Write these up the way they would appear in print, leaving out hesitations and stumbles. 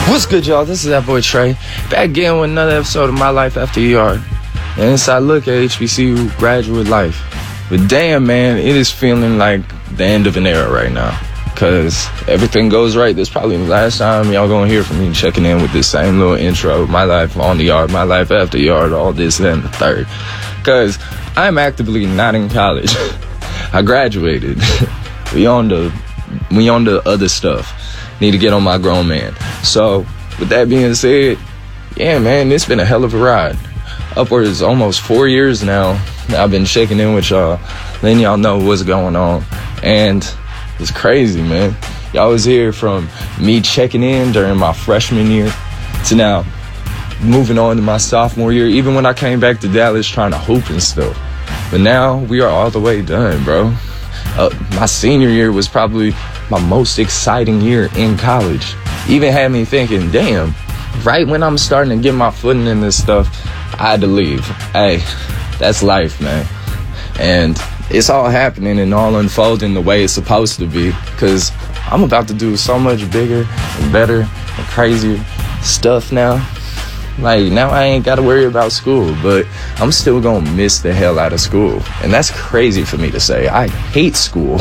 What's good, y'all? This is that boy Trey, back again with another episode of My Life After Yard, an inside look at HBCU graduate life. But damn, man, it is feeling like the end of an era right now, because everything goes right. This is probably the last time y'all gonna hear from me checking in with this same little intro, My Life on the Yard, My Life After Yard, all this, that, and the third, because I'm actively not in college. I graduated. We on the other stuff. Need to get on my grown man. So, with that being said, yeah, man, it's been a hell of a ride. Upwards almost 4 years now. I've been checking in with y'all, letting y'all know what's going on. And it's crazy, man. Y'all was here from me checking in during my freshman year to now moving on to my sophomore year, even when I came back to Dallas trying to hoop and stuff. But now we are all the way done, bro. My senior year was probably my most exciting year in college. Even had me thinking, damn, right when I'm starting to get my footing in this stuff, I had to leave. Hey, that's life, man. And it's all happening and all unfolding the way it's supposed to be, because I'm about to do so much bigger and better and crazier stuff now. Like, now I ain't got to worry about school, but I'm still going to miss the hell out of school. And that's crazy for me to say. I hate school.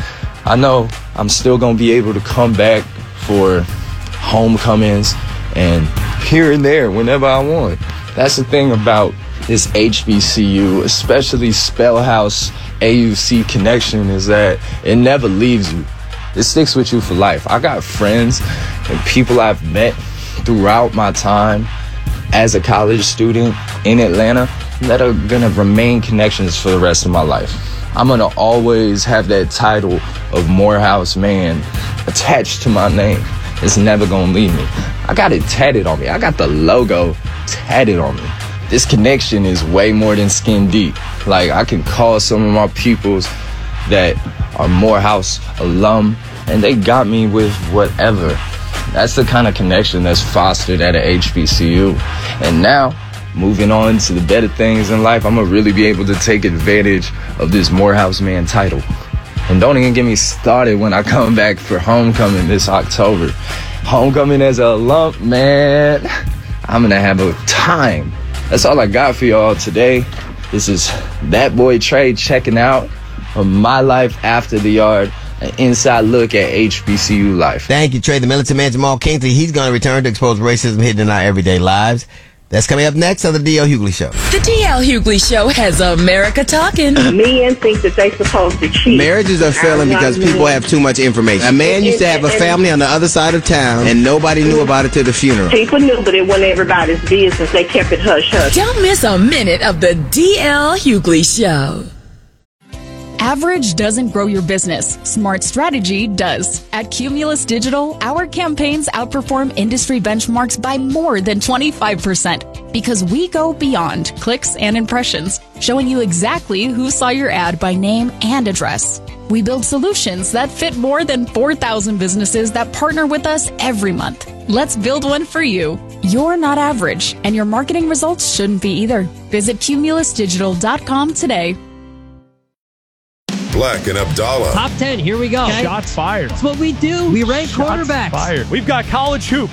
I know I'm still going to be able to come back for homecomings and here and there whenever I want. That's the thing about this HBCU, especially Spellhouse AUC connection, is that it never leaves you. It sticks with you for life. I got friends and people I've met throughout my time as a college student in Atlanta that are gonna remain connections for the rest of my life. I'm gonna always have that title of Morehouse man attached to my name. It's never gonna leave me. I got it tatted on me. I got the logo tatted on me. This connection is way more than skin deep. Like, I can call some of my peoples that are Morehouse alum and they got me with whatever. That's the kind of connection that's fostered at a HBCU. And now, moving on to the better things in life, I'm going to really be able to take advantage of this Morehouse man title. And don't even get me started when I come back for homecoming this October. Homecoming as an alum, man, I'm going to have a time. That's all I got for y'all today. This is that boy Trey checking out on My Life After the Yard, an inside look at HBCU life. Thank you, Trey. The militant man, Jamal Kingsley, he's going to return to expose racism hidden in our everyday lives. That's coming up next on the D.L. Hughley Show. The D.L. Hughley Show has America talking. Men think that they supposed to cheat. Marriages are failing because people have too much information. A man used to have a family on the other side of town, and nobody knew about it till the funeral. People knew, but it wasn't everybody's business. They kept it hush-hush. Don't miss a minute of the D.L. Hughley Show. Average doesn't grow your business. Smart strategy does. At Cumulus Digital, our campaigns outperform industry benchmarks by more than 25% because we go beyond clicks and impressions, showing you exactly who saw your ad by name and address. We build solutions that fit more than 4,000 businesses that partner with us every month. Let's build one for you. You're not average, and your marketing results shouldn't be either. Visit cumulusdigital.com today. Black and Abdallah. Top 10, here we go. Okay. Shots fired. That's what we do. We rank quarterbacks. Fired. We've got college hoops